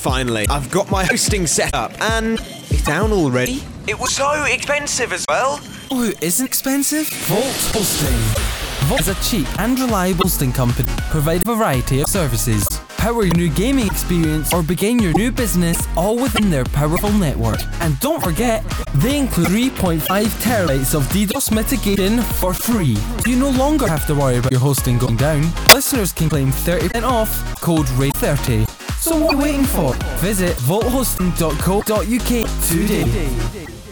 finally. I've got my hosting set up, and it's down already. It was so expensive as well. Oh, it isn't expensive? Vault Hosting. Vault is a cheap and reliable hosting company providing a variety of services. Power your new gaming experience or begin your new business all within their powerful network. And don't forget, they include 3.5 terabytes of DDoS mitigation for free. You no longer have to worry about your hosting going down. Listeners can claim 30% off, code RAID30. So what are you waiting for? Visit vaulthosting.co.uk today.